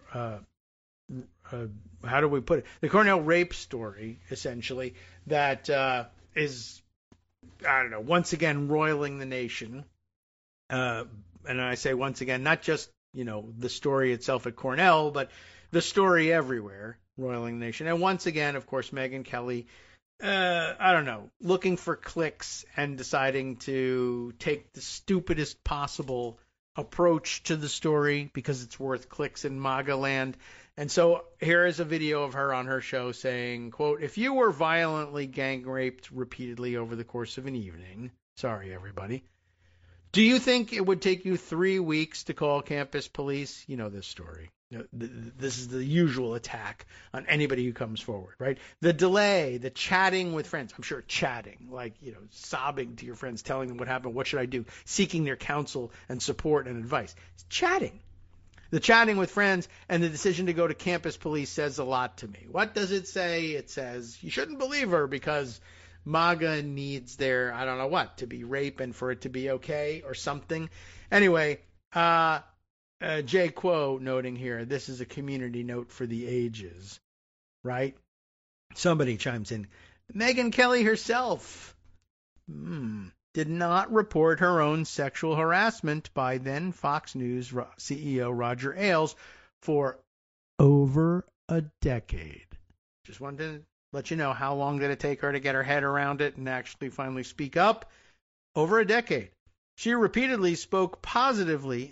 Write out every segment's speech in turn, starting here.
how do we put it? The Cornell rape story, essentially, that is, I don't know, once again roiling the nation. And I say once again, not just, the story itself at Cornell, but the story everywhere, roiling the nation. And once again, of course, Megyn Kelly, I don't know, looking for clicks and deciding to take the stupidest possible approach to the story because it's worth clicks in MAGA land. And so here is a video of her on her show saying, quote, "If you were violently gang raped repeatedly over the course of an evening, sorry, everybody, do you think it would take you 3 weeks to call campus police?" You know this story. This is the usual attack on anybody who comes forward, right? The delay, the chatting with friends. I'm sure chatting, like, sobbing to your friends, telling them what happened, what should I do, seeking their counsel and support and advice. It's chatting. The chatting with friends and the decision to go to campus police says a lot to me. What does it say? It says you shouldn't believe her because MAGA needs their, I don't know what, to be rape and for it to be okay or something. Anyway, Jay Quo noting here, this is a community note for the ages, right? Somebody chimes in. Megyn Kelly herself did not report her own sexual harassment by then Fox News CEO Roger Ailes for over a decade. Just wanted to let you know how long did it take her to get her head around it and actually finally speak up. Over a decade. She repeatedly spoke positively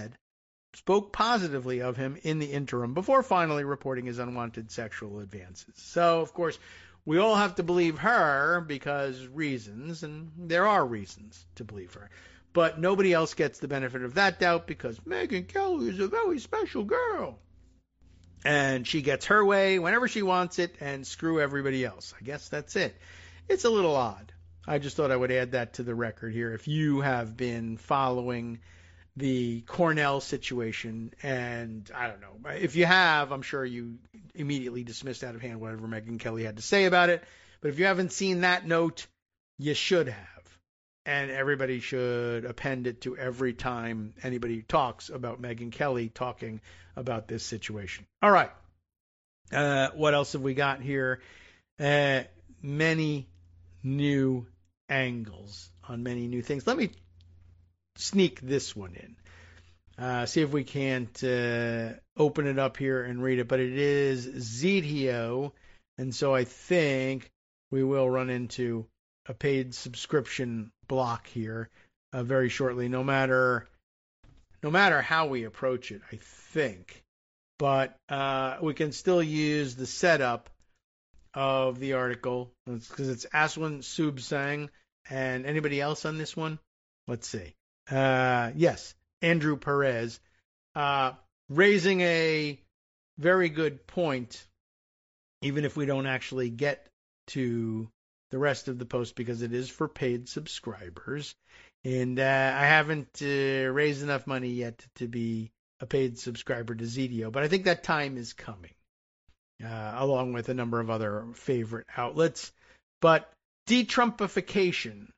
of him in the interim before finally reporting his unwanted sexual advances. So, of course, we all have to believe her because reasons, and there are reasons to believe her. But nobody else gets the benefit of that doubt because Megyn Kelly is a very special girl. And she gets her way whenever she wants it and screw everybody else. I guess that's it. It's a little odd. I just thought I would add that to the record here. If you have been following the Cornell situation, and I don't know, if you have, I'm sure you immediately dismissed out of hand whatever Megyn Kelly had to say about it. But if you haven't seen that note, you should have. And everybody should append it to every time anybody talks about Megyn Kelly talking about this situation. All right. What else have we got here? Many new angles on many new things. Let me sneak this one in. See if we can't open it up here and read it. But it is Zedeo, and so I think we will run into a paid subscription block here very shortly, no matter how we approach it, I think. But we can still use the setup of the article because it's Aswin Subsang. And anybody else on this one? Let's see. Yes, Andrew Perez, raising a very good point, even if we don't actually get to the rest of the post because it is for paid subscribers. And I haven't raised enough money yet to be a paid subscriber to Zedeo, but I think that time is coming, along with a number of other favorite outlets. But de-Trumpification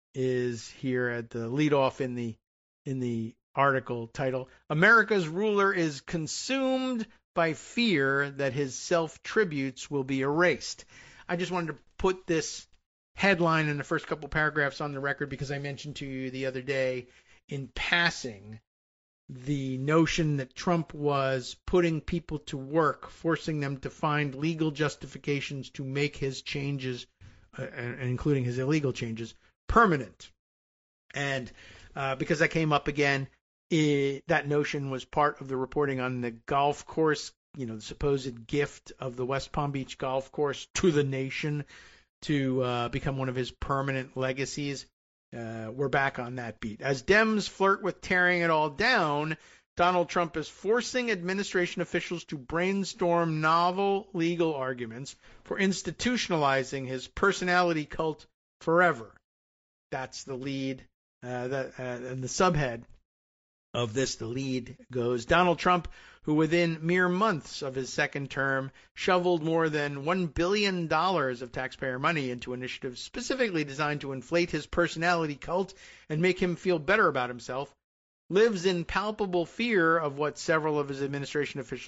is here at the leadoff in the article title. America's ruler is consumed by fear that his self-tributes will be erased. I just wanted to put this headline in the first couple paragraphs on the record because I mentioned to you the other day in passing the notion that Trump was putting people to work, forcing them to find legal justifications to make his changes, including his illegal changes, permanent. And because that came up again, that notion was part of the reporting on the golf course, the supposed gift of the West Palm Beach golf course to the nation to become one of his permanent legacies. We're back on that beat. As Dems flirt with tearing it all down, Donald Trump is forcing administration officials to brainstorm novel legal arguments for institutionalizing his personality cult forever. That's the lead. And the subhead of this, the lead goes, Donald Trump, who within mere months of his second term shoveled more than $1 billion of taxpayer money into initiatives specifically designed to inflate his personality cult and make him feel better about himself, lives in palpable fear of what several of his administration officials